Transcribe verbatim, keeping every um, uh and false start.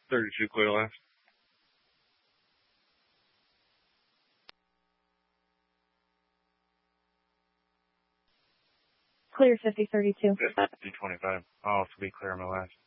thirty-two clear last. Clear fifty thirty-two. fifty twenty-five. Oh, to be clear on my last.